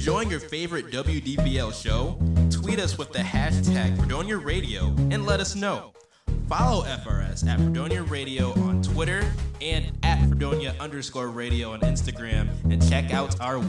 enjoying your favorite WDBL show? Tweet us with the hashtag Fredonia Radio and let us know. Follow FRS at Fredonia Radio on Twitter and at Fredonia_radio on Instagram, and check out our